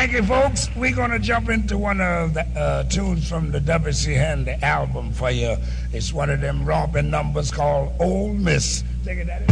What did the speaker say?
Thank you, folks. We're going to jump into one of the tunes from the W.C. Hanley album for you. It's one of them romping numbers called Old Miss. Take it, Daddy.